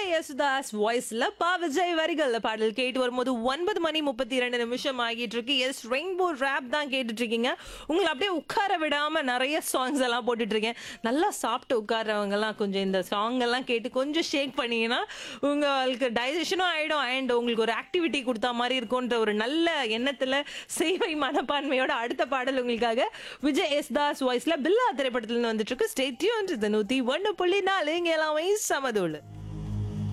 விஜய் யேசுதாஸ் வாய்ஸ்ல விஜய் வரிகள்ல பாடல் கேட்டு வரும்போது 9:32 ஆகிட்டு இருக்கு. எஸ், ரெயின்போ ரேப் தான் கேட்டுட்டு இருக்கீங்க. உங்களை அப்படியே உட்கார விடாம நிறைய சாங்ஸ் எல்லாம் போட்டுட்டு இருக்கேன். நல்லா சாப்பிட்டு உட்கார்றவங்க எல்லாம் கொஞ்சம் இந்த சாங் எல்லாம் கேட்டு கொஞ்சம் ஷேக் பண்ணீங்கன்னா உங்களுக்கு டைஜஷனும் ஆயிடும் அண்ட் உங்களுக்கு ஒரு ஆக்டிவிட்டி கொடுத்தா மாதிரி இருக்கும்ன்ற ஒரு நல்ல எண்ணத்துல சேவை மனப்பான்மையோட அடுத்த பாடல் உங்களுக்காக விஜய் யேசுதாஸ் வாய்ஸ்ல பில்லா திரைப்படத்துல இருந்து வந்துட்டு இருக்கு. Stay tuned. 101.4 இங்க எல்லாமே சமதோடு.